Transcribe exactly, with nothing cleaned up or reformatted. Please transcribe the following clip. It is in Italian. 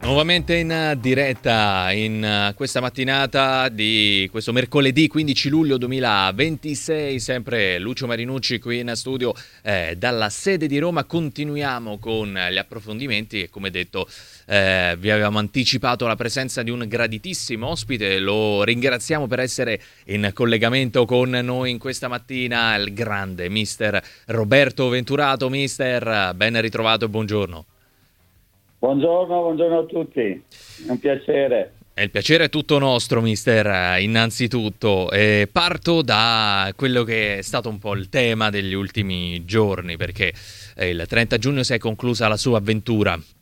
Nuovamente in diretta in questa mattinata di questo mercoledì quindici luglio duemilaventisei, sempre Lucio Marinucci qui in studio eh, dalla sede di Roma. Continuiamo con gli approfondimenti e, come detto, eh, vi avevamo anticipato la presenza di un graditissimo ospite. Lo ringraziamo per essere in collegamento con noi in questa mattina, il grande mister Roberto Venturato. Mister, ben ritrovato e buongiorno. Buongiorno, buongiorno a tutti, è un piacere. E il piacere è tutto nostro, mister, innanzitutto. E parto da quello che è stato un po' il tema degli ultimi giorni, perché il trenta giugno si è conclusa la sua avventura